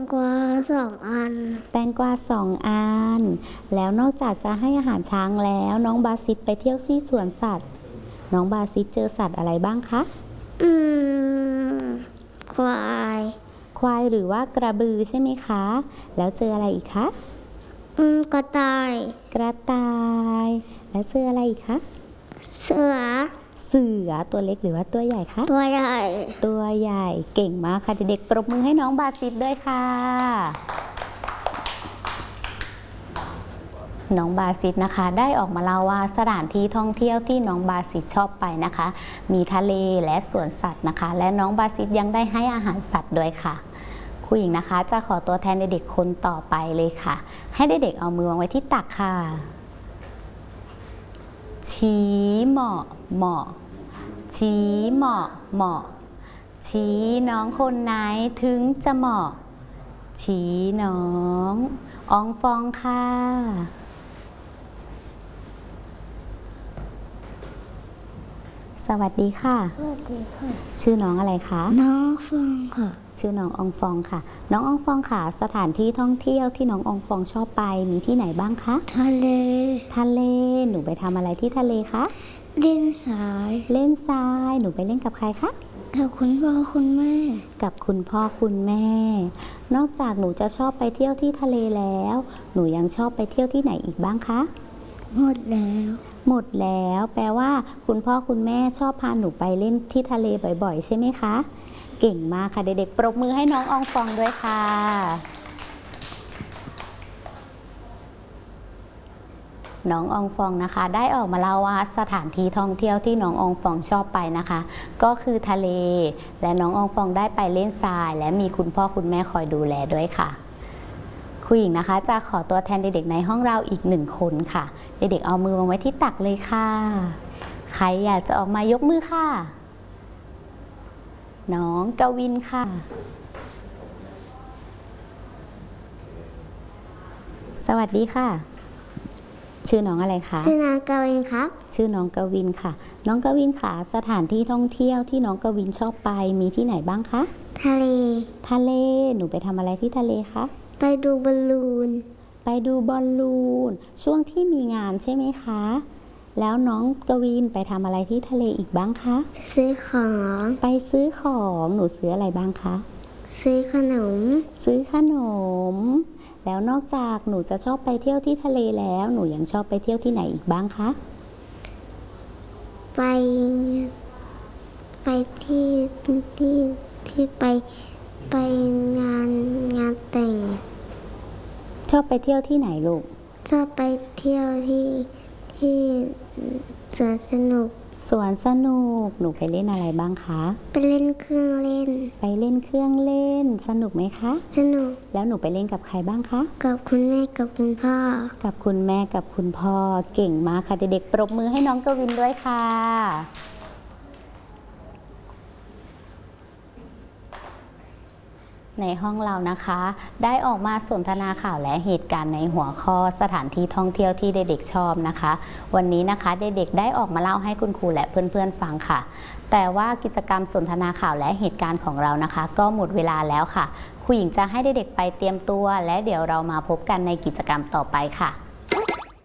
กวา2 อันแตงกวา2 อันแล้วนอกจากจะให้อาหารช้างแล้วน้องบาซิสไปเที่ยวที่สวนสัตว์น้องบาซิสเจอสัตว์อะไรบ้างคะควายหรือว่ากระบือใช่ไหมคะแล้วเจออะไรอีกคะกระต่ายแล้วเจออะไรอีกคะเสือตัวเล็กหรือว่าตัวใหญ่คะตัวใหญ่เก่งมากค่ะเด็กๆปรบมือให้น้องบาซิสด้วยค่ะน้องบาซิสนะคะได้ออกมาเล่าว่าสถานที่ท่องเที่ยวที่น้องบาซิสชอบไปนะคะมีทะเลและสวนสัตว์นะคะและน้องบาซิสยังได้ให้อาหารสัตว์ด้วยค่ะครูหญิงนะคะจะขอตัวแทนเด็กๆคนต่อไปเลยค่ะให้เด็กๆเอามือวางไว้ที่ตักค่ะชี้เหมาะชี้เหมาะชี้น้องคนไหนถึงจะเหมาะชี้น้องอองฟองค่ะสวัสดีค่ะชื่อน้องอะไรคะน้องฟองค่ะชื่อน้องอองฟองค่ะน้องอองฟองค่ะสถานที่ท่องเที่ยวที่น้องอองฟองชอบไปมีที่ไหนบ้างคะทะเลหนูไปทำอะไรที่ทะเลคะเล่นทรายหนูไปเล่นกับใครคะกับคุณพ่อคุณแม่นอกจากหนูจะชอบไปเที่ยวที่ทะเลแล้วหนูยังชอบไปเที่ยวที่ไหนอีกบ้างคะหมดแล้วแปลว่าคุณพ่อคุณแม่ชอบพาหนูไปเล่นที่ทะเลบ่อยๆใช่ไหมคะเก่งมากค่ะเด็กๆปรบมือให้น้องอองฟองด้วยค่ะน้องอองฟองนะคะได้ออกมาเล่าว่าสถานที่ท่องเที่ยวที่น้องอองฟองชอบไปนะคะก็คือทะเลและน้องอองฟองได้ไปเล่นทรายและมีคุณพ่อคุณแม่คอยดูแลด้วยค่ะครูหญิงนะคะจะขอตัวแทนเด็กๆในห้องเราอีก1 คนค่ะเด็กๆเอามือวางไว้ที่ตักเลยค่ะใครอยากจะออกมายกมือค่ะน้องกวินค่ะสวัสดีค่ะชื่อน้องอะไรคะชื่อน้องกวินครับชื่อน้องกวินค่ะน้องกวินค่ะสถานที่ท่องเที่ยวที่น้องกวินชอบไปมีที่ไหนบ้างคะทะเลหนูไปทำอะไรที่ทะเลคะไปดูบอลลูนช่วงที่มีงานใช่ไหมคะแล้วน้องกวินไปทำอะไรที่ทะเลอีกบ้างคะไปซื้อของหนูซื้ออะไรบ้างคะซื้อขนมแล้วนอกจากหนูจะชอบไปเที่ยวที่ทะเลแล้วหนูยังชอบไปเที่ยวที่ไหนอีกบ้างคะไปที่ไปงานแต่งชอบไปเที่ยวที่ไหนลูกชอบไปเที่ยวที่สวนสนุกหนูไปเล่นอะไรบ้างคะไปเล่นเครื่องเล่นสนุกไหมคะสนุกแล้วหนูไปเล่นกับใครบ้างคะกับคุณแม่กับคุณพ่อเก่งมากค่ะเด็กๆปรบมือให้น้องกวินด้วยค่ะในห้องเรานะคะได้ออกมาสนทนาข่าวและเหตุการณ์ในหัวข้อสถานที่ท่องเที่ยวที่เด็กๆชอบนะคะวันนี้นะคะเด็กๆได้ออกมาเล่าให้คุณครูและเพื่อนๆฟังค่ะแต่ว่ากิจกรรมสนทนาข่าวและเหตุการณ์ของเรานะคะก็หมดเวลาแล้วค่ะครูหญิงจะให้เด็กๆไปเตรียมตัวและเดี๋ยวเรามาพบกันในกิจกรรมต่อไปค่ะ